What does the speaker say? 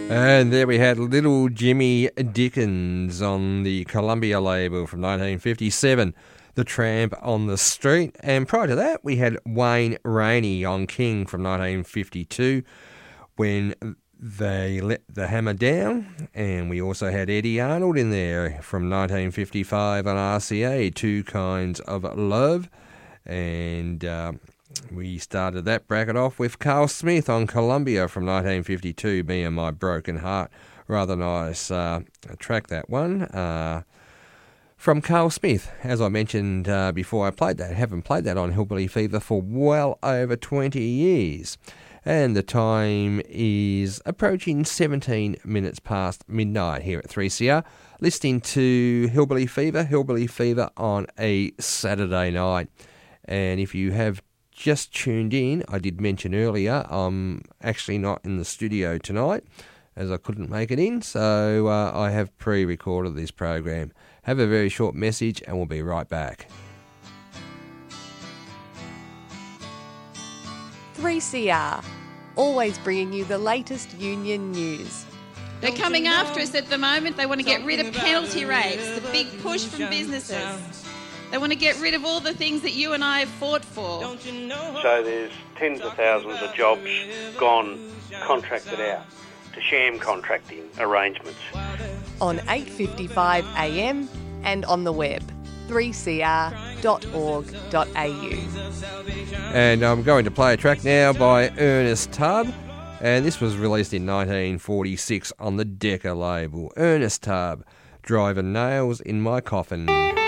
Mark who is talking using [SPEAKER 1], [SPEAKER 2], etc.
[SPEAKER 1] And there we had Little Jimmy Dickens on the Columbia label from 1957, The Tramp on the Street. And prior to that, we had Wayne Rainey on King from 1952, When They Let the Hammer Down. And we also had Eddie Arnold in there from 1955 on RCA, Two Kinds of Love. And we started that bracket off with Carl Smith on Columbia from 1952, Me and My Broken Heart. Rather nice track, that one. From Carl Smith, as I mentioned before I played that. I haven't played that on Hillbilly Fever for well over 20 years. And the time is approaching 17 minutes past midnight here at 3CR. Listening to Hillbilly Fever on a Saturday night. And if you have just tuned in, I did mention earlier I'm actually not in the studio tonight as I couldn't make it in, so I have pre-recorded this program. Have a very short message and we'll be right back.
[SPEAKER 2] 3CR, always bringing you the latest union news.
[SPEAKER 3] They're coming after us at the moment. They want to get rid of penalty rates, the big push from businesses. They want to get rid of all the things that you and I have fought for.
[SPEAKER 4] So there's tens of thousands of jobs gone contracted out to sham contracting arrangements.
[SPEAKER 2] On 8:55 a.m. and on the web, 3cr.org.au.
[SPEAKER 1] And I'm going to play a track now by Ernest Tubb, and this was released in 1946 on the Decca label. Ernest Tubb, Driving Nails in My Coffin.